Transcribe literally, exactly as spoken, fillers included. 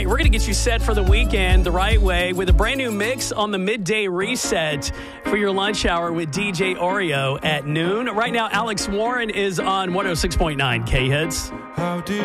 right, we're going to get you set for the weekend the right way with a brand new mix on the midday reset for your lunch hour with D J Oreo at noon. Right now, Alex Warren is on one oh six point nine K-Hits.